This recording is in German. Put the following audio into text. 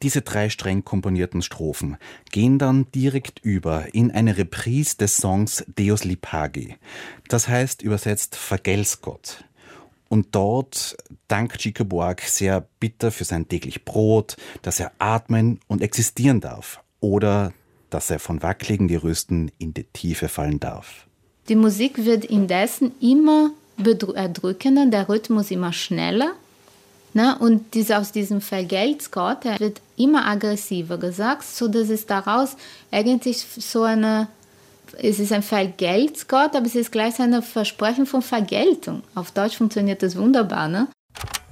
Diese 3 streng komponierten Strophen gehen dann direkt über in eine Reprise des Songs Deus Lipagi. Das heißt übersetzt Vergelt's Gott. Und dort dankt Chico Buarque sehr bitter für sein täglich Brot, dass er atmen und existieren darf oder dass er von wackeligen Gerüsten in die Tiefe fallen darf. Die Musik wird indessen immer erdrückender, der Rhythmus immer schneller. Ne? Und aus diesem Vergelt's Gott, er wird immer aggressiver gesagt, sodass es daraus eigentlich es ist ein Vergelt's Gott, aber es ist gleichzeitig ein Versprechen von Vergeltung. Auf Deutsch funktioniert das wunderbar. Ne?